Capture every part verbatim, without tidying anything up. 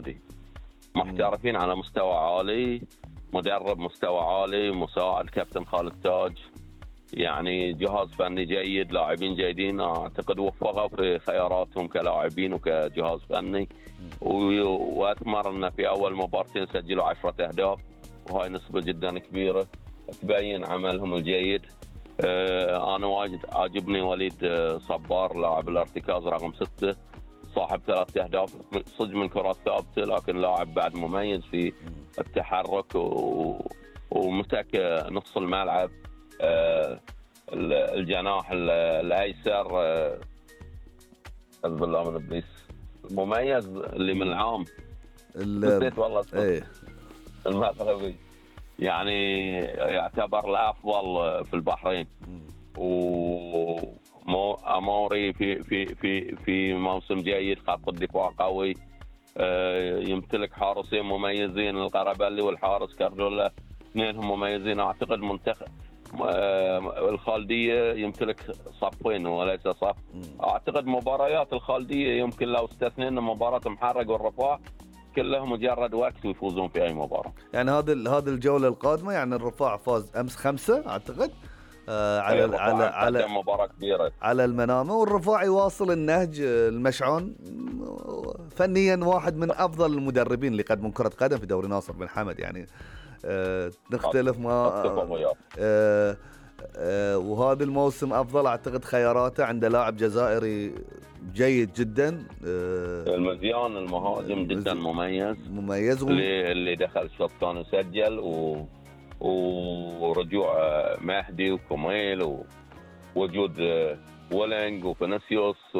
النادي، محترفين على مستوى عالي، مدرب مستوى عالي، مساعد كابتن خالد تاج، يعني جهاز فني جيد، لاعبين جيدين. اعتقد وفقوا في خياراتهم كلاعبين وكجهاز فني، واثمر ان في اول مباراتين سجلوا عشرة اهداف، وهاي نسبه جدا كبيره تبين عملهم الجيد. انا واجد عاجبني وليد صبار لاعب الارتكاز رقم ستة، صاحب ثلاث اهداف، صدق من كرات ثابته، لكن لاعب بعد مميز في التحرك و... ومسك نص الملعب. آه الجناح الايسر آه بالله من ابليس المميز اللي من العام نسيت والله ايه المغربي، يعني يعتبر الافضل في البحرين. واموري في في في في موسم جيد، خط الدفاع قوي، آه يمتلك حارسين مميزين، القربلي والحارس كاردولا، اثنينهم مميزين. اعتقد منتخب آه الخالديه يمتلك صفين وليس صف. اعتقد مباريات الخالديه يمكن لو استثنينا مباراه محرق والرفاع كلهم مجرد وقت ويفوزون في اي مباراه. يعني هذا هذه الجوله القادمه، يعني الرفاع فاز امس خمسة اعتقد آه على أيه على على مباراه كبيره على المنامه، والرفاع يواصل النهج. المشعون فنيا واحد من افضل المدربين اللي قدموا كره قدم في دوري ناصر بن حمد، يعني آه نختلف ما آه آه آه وهذا الموسم افضل اعتقد خياراته، عنده لاعب جزائري جيد جدا، آه المزيان المهاجم جدا مميز مميز اللي, اللي دخل شوط ثاني وسجل، و... ورجوع مهدي وكوميل، ووجود ولينج وفينيسيوس،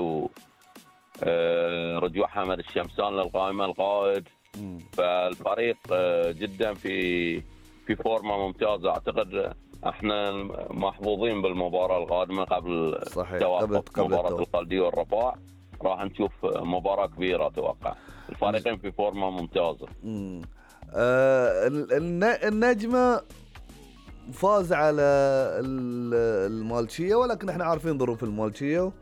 ورجوع حمد الشمسان للقائمه القائد. فالفريق جدا في في فورمه ممتازه. اعتقد احنا محظوظين بالمباراه القادمه قبل توقف مباراه الخالديه والرفاع، راح نشوف مباراه كبيره اتوقع. الفريقين في فورمه ممتازه. آه النجمه فاز على المالشيه، ولكن احنا عارفين ظروف المالشيه،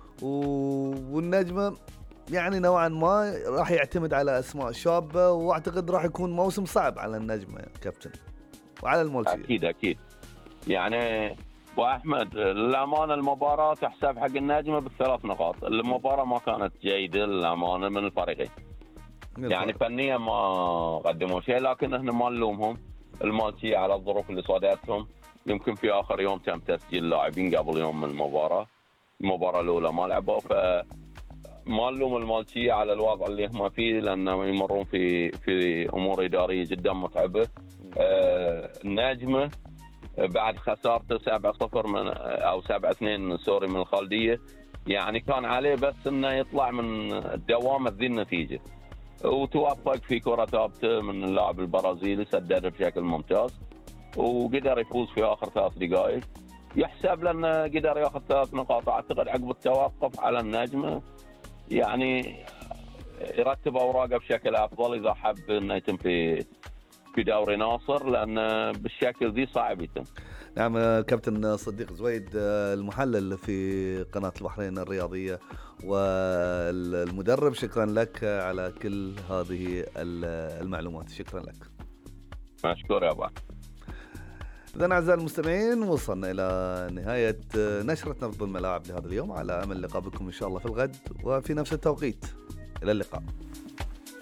والنجمه يعني نوعا ما راح يعتمد على اسماء شابه، واعتقد راح يكون موسم صعب على النجمه يا كابتن وعلى المالشيه. اكيد اكيد يعني واحمد للامانه المباراه تحسب حق النجمه بالثلاث نقاط. المباراه ما كانت جيده للامانه من الفريقين، يعني فنيا ما قدموا شيء، لكن احنا ما نلومهم. المالشيه على الظروف اللي صادتهم، يمكن في اخر يوم تم تسجيل لاعبين قبل يوم من المباراه، المباراه الاولى ما لعبوا، ف ما نلوم المالشيه على الوضع اللي هم فيه، لانهم يمرون في في امور اداريه جدا متعبه. آه النجمه بعد خسارته سبعة صفر من او سبعة اثنين سوري من الخالديه، يعني كان عليه بس انه يطلع من الدوامه ذي النتيجه، وتوفق في كره ثابته من اللاعب البرازيلي، سدد بشكل ممتاز وقدر يفوز في اخر ثلاث دقائق، يحسب لانه قدر ياخذ ثلاث نقاط. اعتقد عقب التوقف على النجمه يعني يرتب اوراقه بشكل افضل اذا حب انه يتم في في دوري ناصر، لان بالشكل ذي صعب يتم. نعم كابتن صديق زويد المحلل في قناة البحرين الرياضية والمدرب، شكرا لك على كل هذه المعلومات، شكرا لك. مشكور يا أبا. إذن أعزائي المستمعين وصلنا إلى نهاية نشرة نبض الملاعب لهذا اليوم، على أمل اللقاء بكم إن شاء الله في الغد وفي نفس التوقيت. إلى اللقاء.